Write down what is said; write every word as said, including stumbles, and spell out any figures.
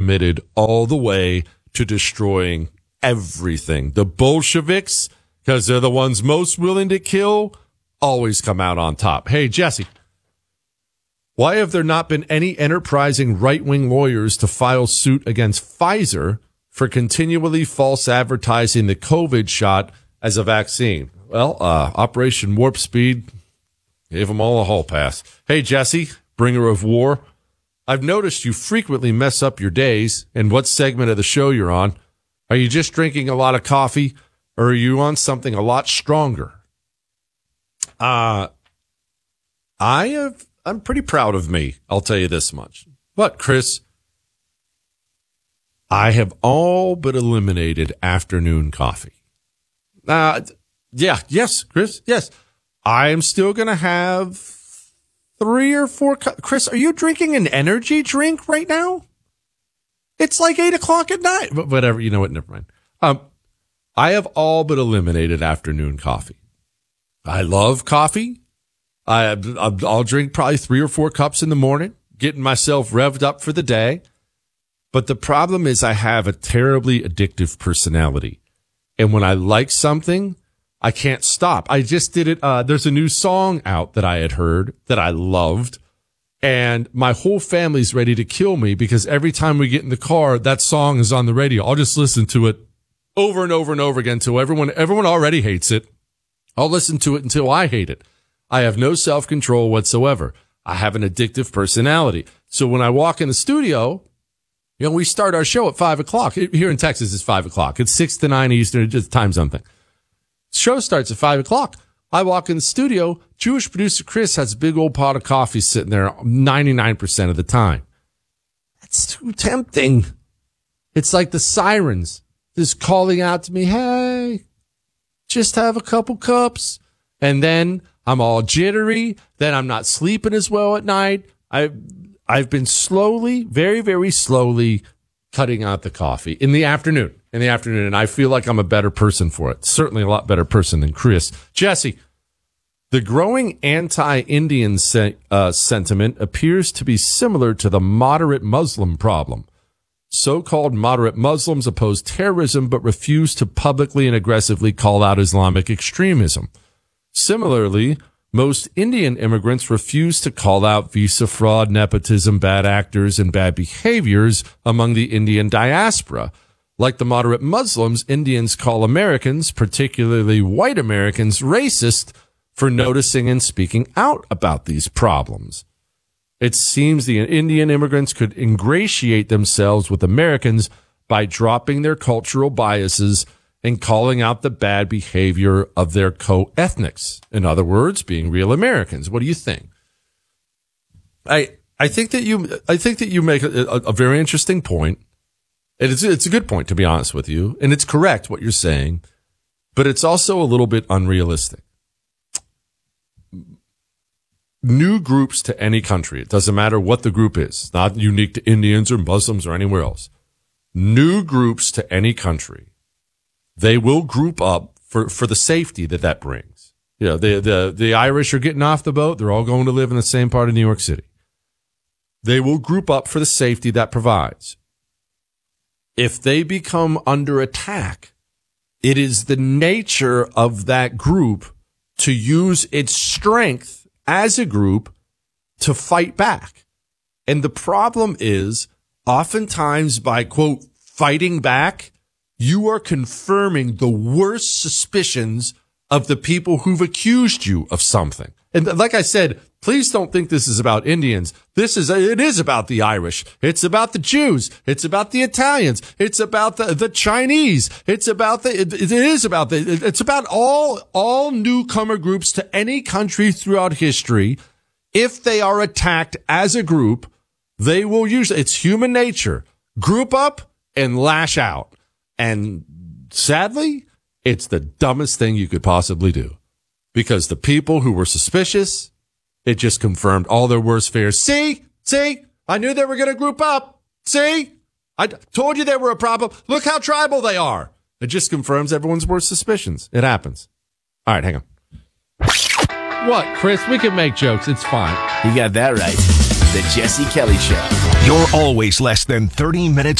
committed all the way to destroying everything. The Bolsheviks, because they're the ones most willing to kill, always come out on top. Hey, Jesse, why have there not been any enterprising right-wing lawyers to file suit against Pfizer for continually false advertising the COVID shot as a vaccine? Well, uh, Operation Warp Speed gave them all a hall pass. Hey, Jesse, bringer of war, I've noticed you frequently mess up your days and what segment of the show you're on. Are you just drinking a lot of coffee, or are you on something a lot stronger? Uh, I have, I'm pretty proud of me, I'll tell you this much. But, Chris, I have all but eliminated afternoon coffee. Uh, yeah, yes, Chris, yes. I am still going to have three or four. Co- Chris, are you drinking an energy drink right now? It's like eight o'clock at night. But whatever, you know what? Never mind. Um, I have all but eliminated afternoon coffee. I love coffee. I, I'll drink probably three or four cups in the morning, getting myself revved up for the day. But the problem is I have a terribly addictive personality. And when I like something, I can't stop. I just did it. Uh, there's a new song out that I had heard that I loved. And my whole family's ready to kill me because every time we get in the car, that song is on the radio. I'll just listen to it over and over and over again until everyone, everyone already hates it. I'll listen to it until I hate it. I have no self-control whatsoever. I have an addictive personality. So when I walk in the studio, you know, we start our show at five o'clock. Here in Texas, it's five o'clock. It's six to nine Eastern. It's just time something. Show starts at five o'clock. I walk in the studio. Jewish producer Chris has a big old pot of coffee sitting there ninety-nine percent of the time. That's too tempting. It's like the sirens just calling out to me, hey, just have a couple cups. And then I'm all jittery. Then I'm not sleeping as well at night. I, I've been slowly, very, very slowly cutting out the coffee in the afternoon. In the afternoon, and I feel like I'm a better person for it. Certainly a lot better person than Chris. Jesse, the growing anti-Indian se- uh, sentiment appears to be similar to the moderate Muslim problem. So-called moderate Muslims oppose terrorism but refuse to publicly and aggressively call out Islamic extremism. Similarly, most Indian immigrants refuse to call out visa fraud, nepotism, bad actors, and bad behaviors among the Indian diaspora. Like the moderate Muslims, Indians call Americans, particularly white Americans, racist for noticing and speaking out about these problems. It seems the Indian immigrants could ingratiate themselves with Americans by dropping their cultural biases and calling out the bad behavior of their co-ethnics. In other words, being real Americans. What do you think? I I think that you I think that you make a, a, a very interesting point. It's, it's a good point, to be honest with you, and it's correct what you're saying, but it's also a little bit unrealistic. New groups to any country, it doesn't matter what the group is, it's not unique to Indians or Muslims or anywhere else. New groups to any country, they will group up for, for the safety that that brings. You know, the, the, the Irish are getting off the boat, they're all going to live in the same part of New York City. They will group up for the safety that provides. If they become under attack, it is the nature of that group to use its strength as a group to fight back. And the problem is, oftentimes by, quote, fighting back, you are confirming the worst suspicions of the people who've accused you of something. And like I said, please don't think this is about Indians. This is, it is about the Irish. It's about the Jews. It's about the Italians. It's about the, the Chinese. It's about the, it, it is about the, it's about all, all newcomer groups to any country throughout history. If they are attacked as a group, they will usually, it's human nature, group up and lash out. And sadly, it's the dumbest thing you could possibly do. Because the people who were suspicious, it just confirmed all their worst fears. See? See? I knew they were going to group up. See? I told you they were a problem. Look how tribal they are. It just confirms everyone's worst suspicions. It happens. All right, hang on. What, Chris? We can make jokes. It's fine. You got that right. The Jesse Kelly Show. You're always less than thirty minutes